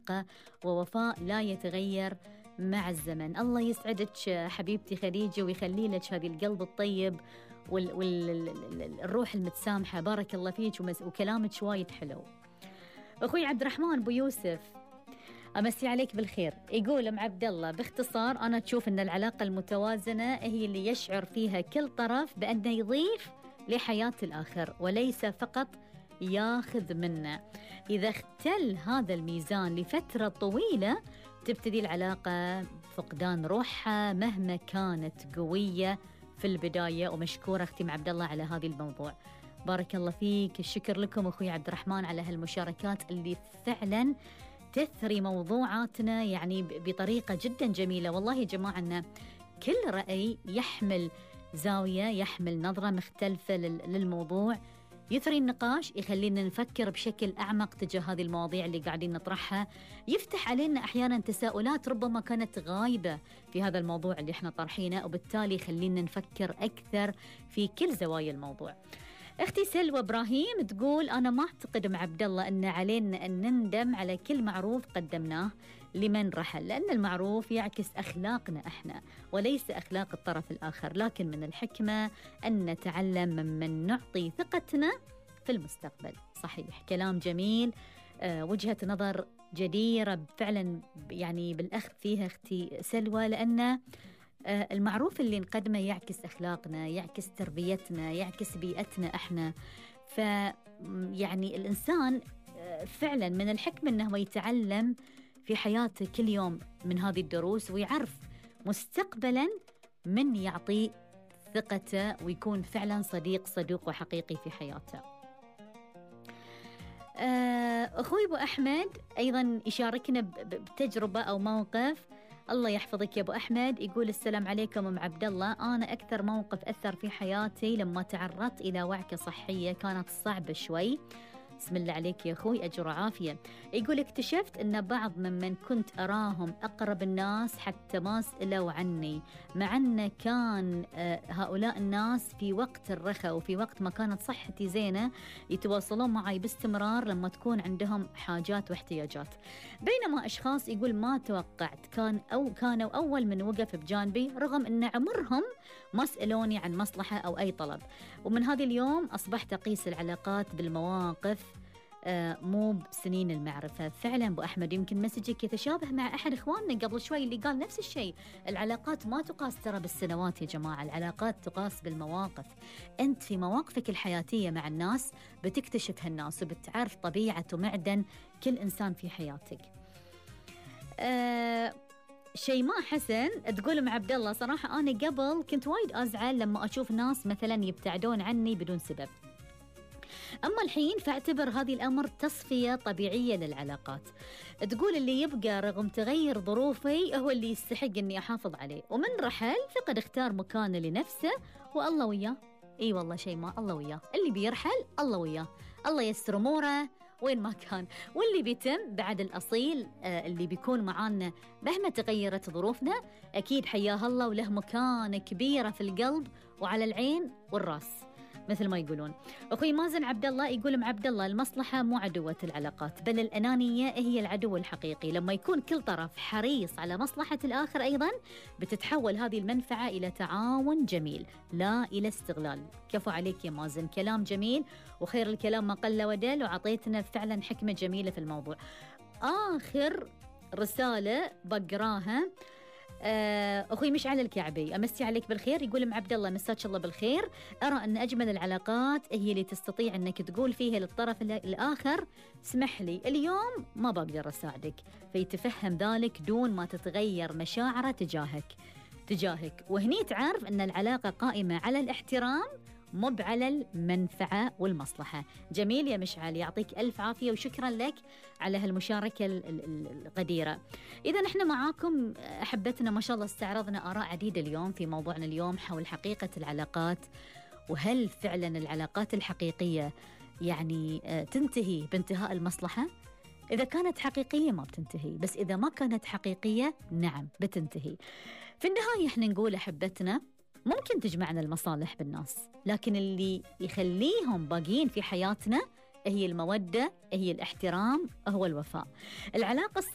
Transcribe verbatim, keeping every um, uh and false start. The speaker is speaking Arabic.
صداقة ووفاء لا يتغير مع الزمن. الله يسعدك حبيبتي خديجة ويخلي لك هذه القلب الطيب والروح المتسامحة. بارك الله فيك وكلامك وايد حلو. أخوي عبد الرحمن بو يوسف أمسي عليك بالخير، يقول أم عبد الله باختصار أنا تشوف أن العلاقة المتوازنة هي اللي يشعر فيها كل طرف بأنه يضيف لحياة الآخر وليس فقط ياخذ منه. إذا اختل هذا الميزان لفترة طويلة تبتدي العلاقة فقدان روحها مهما كانت قوية في البداية. ومشكورة أختي عبد الله على هذا الموضوع. بارك الله فيك. الشكر لكم أخوي عبد الرحمن على هالمشاركات اللي فعلا تثري موضوعاتنا يعني بطريقة جدا جميلة. والله يا جماعة أن كل رأي يحمل زاوية يحمل نظرة مختلفة للموضوع يثري النقاش، يخلينا نفكر بشكل أعمق تجاه هذه المواضيع اللي قاعدين نطرحها، يفتح علينا أحيانا تساؤلات ربما كانت غايبة في هذا الموضوع اللي احنا طرحينه، وبالتالي يخلينا نفكر أكثر في كل زوايا الموضوع. اختي سلوى ابراهيم تقول انا ما اعتقد مع عبد الله ان علينا ان نندم على كل معروف قدمناه لمن رحل، لان المعروف يعكس اخلاقنا احنا وليس اخلاق الطرف الاخر، لكن من الحكمه ان نتعلم ممن نعطي ثقتنا في المستقبل. صحيح، كلام جميل، أه وجهه نظر جديره فعلا يعني بالاخذ فيها اختي سلوى، لان المعروف اللي نقدمه يعكس أخلاقنا يعكس تربيتنا يعكس بيئتنا احنا. فيعني الإنسان فعلا من الحكمة أنه يتعلم في حياته كل يوم من هذه الدروس ويعرف مستقبلا من يعطي ثقته ويكون فعلا صديق صدوق وحقيقي في حياته. أخوي أبو أحمد أيضا يشاركنا بتجربة أو موقف. الله يحفظك يا أبو أحمد. يقول السلام عليكم أم عبد الله، أنا أكثر موقف أثر في حياتي لما تعرضت إلى وعكة صحية كانت صعبة شوي. بسم الله عليك يا أخوي، أجر وعافية. يقول اكتشفت أن بعض ممن كنت أراهم أقرب الناس حتى ما سألوا عني، مع أن كان هؤلاء الناس في وقت الرخاء وفي وقت ما كانت صحتي زينة يتواصلون معي باستمرار لما تكون عندهم حاجات واحتياجات، بينما أشخاص يقول ما توقعت كان أو كانوا أول من وقف بجانبي رغم أن عمرهم ما سألوني عن مصلحة أو أي طلب. ومن هذا اليوم أصبحت أقيس العلاقات بالمواقف آه مو بسنين المعرفة. فعلا أبو أحمد يمكن مسجك يتشابه مع أحد إخواننا قبل شوي اللي قال نفس الشيء. العلاقات ما تقاس ترى بالسنوات يا جماعة، العلاقات تقاس بالمواقف. أنت في مواقفك الحياتية مع الناس بتكتشف هالناس وبتعرف طبيعة ومعدن كل إنسان في حياتك. آه شيماء حسن تقول مع عبد الله صراحة أنا قبل كنت وايد أزعل لما أشوف ناس مثلا يبتعدون عني بدون سبب، أما الحين فاعتبر هذه الأمر تصفية طبيعية للعلاقات. تقول اللي يبقى رغم تغير ظروفي هو اللي يستحق أني أحافظ عليه، ومن رحل فقد اختار مكانه لنفسه والله وياه. اي والله شيماء الله وياه، اللي بيرحل الله وياه، الله يسر أموره وين ما كان، واللي بيتم بعد الأصيل آه اللي بيكون معانا مهما تغيرت ظروفنا أكيد حياه الله وله مكانة كبيرة في القلب وعلى العين والرأس مثل ما يقولون. أخوي مازن عبد الله يقول مع عبد الله المصلحة مو عدوة العلاقات، بل الأنانية هي العدو الحقيقي. لما يكون كل طرف حريص على مصلحة الآخر أيضا بتتحول هذه المنفعة إلى تعاون جميل لا إلى استغلال. كفو عليك يا مازن، كلام جميل وخير الكلام ما قل ودل، وعطيتنا فعلا حكمة جميلة في الموضوع. آخر رسالة بقراها أخوي مشعل الكعبي أمسي عليك بالخير. يقول مع عبد الله مساك الله بالخير، أرى أن أجمل العلاقات هي اللي تستطيع أنك تقول فيها للطرف الآخر اسمح لي اليوم ما بقدر أساعدك، فيتفهم ذلك دون ما تتغير مشاعره تجاهك تجاهك وهني تعرف أن العلاقة قائمة على الاحترام مو على المنفعة والمصلحة. جميل يا مشعل، يعطيك ألف عافية وشكرا لك على هالمشاركة القديرة. إذا نحن معاكم أحبتنا ما شاء الله استعرضنا آراء عديدة اليوم في موضوعنا اليوم حول حقيقة العلاقات، وهل فعلا العلاقات الحقيقية يعني تنتهي بانتهاء المصلحة؟ إذا كانت حقيقية ما بتنتهي، بس إذا ما كانت حقيقية نعم بتنتهي. في النهاية احنا نقول أحبتنا ممكن تجمعنا المصالح بالناس، لكن اللي يخليهم باقيين في حياتنا هي المودة، هي الاحترام، هو الوفاء. العلاقة